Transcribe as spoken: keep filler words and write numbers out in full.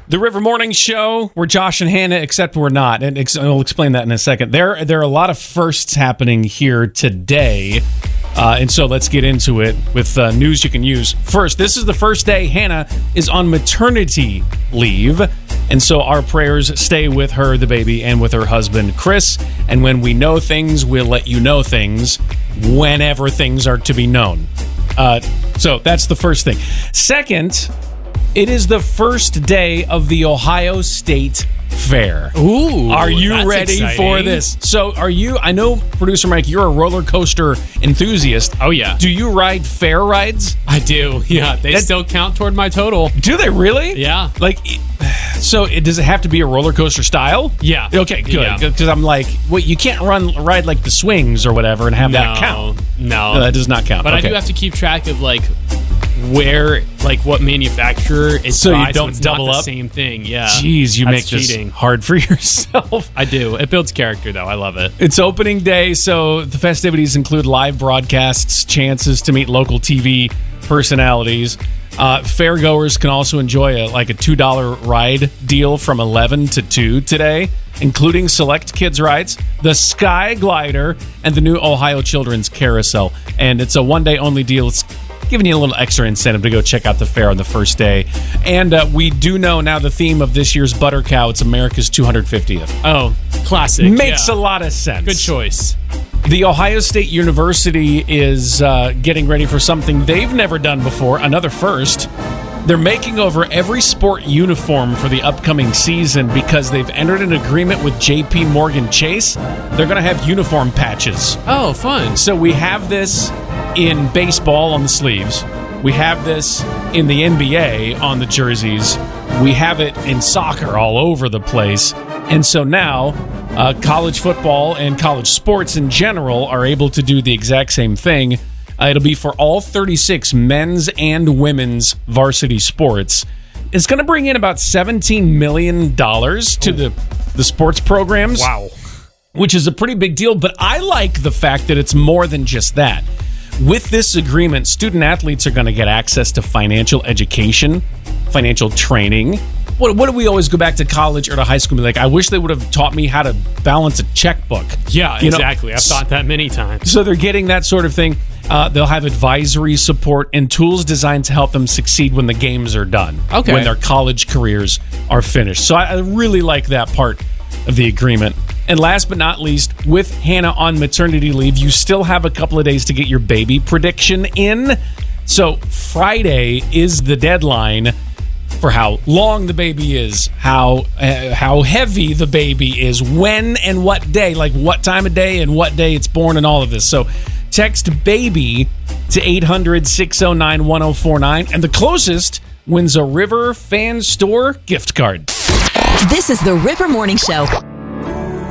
The River Morning Show, we're Josh and Hannah, except we're not. And ex- I'll explain that in a second. There, there are a lot of firsts happening here today. Uh, and so let's get into it with uh, news you can use. First, this is the first day Hannah is on maternity leave. And so our prayers stay with her, the baby, and with her husband, Chris. And when we know things, we'll let you know things whenever things are to be known. Uh, so that's the first thing. Second, it is the first day of the Ohio State Fair. Ooh, are you that's ready exciting. for this? So are you, I know, producer Mike, you're a roller coaster enthusiast. Oh, yeah. Do you ride fair rides? I do, yeah. They That- still count toward my total. Do they really? Yeah. Like, so it, does it have to be a roller coaster style? Yeah. Okay, good. Yeah. Because I'm like, well, you can't run ride like the swings or whatever and have No, that count. no. No, that does not count. But Okay. I do have to keep track of, like, where, like, what manufacturer is So you by, don't it's double not the up? same thing, yeah. Jeez, you That's make this cheating. hard for yourself. I do. It builds character, though. I love it. It's opening day, so the festivities include live broadcasts, chances to meet local T V personalities. Uh, fairgoers can also enjoy a, like a two dollars ride deal from eleven to two today, including select kids rides, the Sky Glider, and the new Ohio Children's Carousel. And it's a one-day only deal. It's giving you a little extra incentive to go check out the fair on the first day. And uh, we do know now the theme of this year's Butter Cow, it's America's two hundred fiftieth. Oh, classic. Makes yeah. a lot of sense. Good choice. The Ohio State University is uh, getting ready for something they've never done before, another first. They're making over every sport uniform for the upcoming season because they've entered an agreement with J P Morgan Chase. They're going to have uniform patches. Oh, fun. So we have this in baseball on the sleeves. We have this in the N B A on the jerseys. We have it in soccer all over the place. And so now uh, college football and college sports in general are able to do the exact same thing. Uh, it'll be for all thirty-six men's and women's varsity sports. It's going to bring in about seventeen million dollars to the, the sports programs. Wow. Which is a pretty big deal, but I like the fact that it's more than just that. With this agreement, student athletes are going to get access to financial education, financial training. What, what do we always go back to college or to high school and be like, I wish they would have taught me how to balance a checkbook. Yeah, You know, exactly. I've thought that many times. So they're getting that sort of thing. Uh, they'll have advisory support and tools designed to help them succeed when the games are done. Okay. When their college careers are finished. So I, I really like that part of the agreement. And last but not least, with Hannah on maternity leave, you still have a couple of days to get your baby prediction in. So Friday is the deadline for how long the baby is, how uh, how heavy the baby is, when and what day, like what time of day and what day it's born and all of this. So text BABY to eight hundred, six oh nine, one oh four nine, and the closest wins a River Fan Store gift card. This is the River Morning Show.